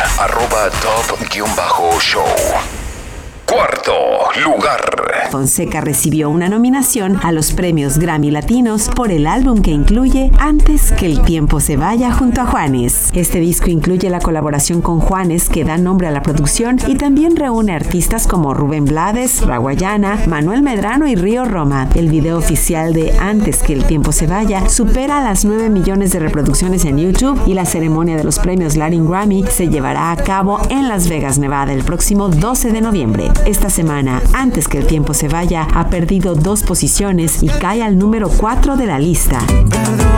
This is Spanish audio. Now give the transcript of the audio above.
@top_show. Cuarto lugar. Fonseca recibió una nominación a los premios Grammy Latinos por el álbum que incluye Antes que el tiempo se vaya junto a Juanes. Este disco incluye la colaboración con Juanes que da nombre a la producción y también reúne artistas como Rubén Blades, Raguayana, Manuel Medrano y Río Roma. El video oficial de Antes que el tiempo se vaya supera las 9 millones de reproducciones en YouTube y la ceremonia de los premios Latin Grammy se llevará a cabo en Las Vegas, Nevada, el próximo 12 de noviembre. Esta semana, Antes que el tiempo se vaya, ha perdido 2 posiciones y cae al número 4 de la lista. Perdóname